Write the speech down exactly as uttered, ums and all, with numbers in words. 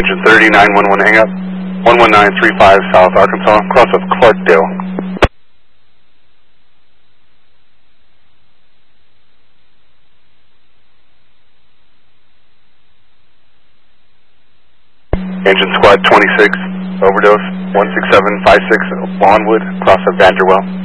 Engine thirty, nine one one hang up. one one nine three five South Arkansas, cross of Clarkdale. Engine Squad twenty-six, overdose, one six seven five six Lawnwood, cross of Vanderwell.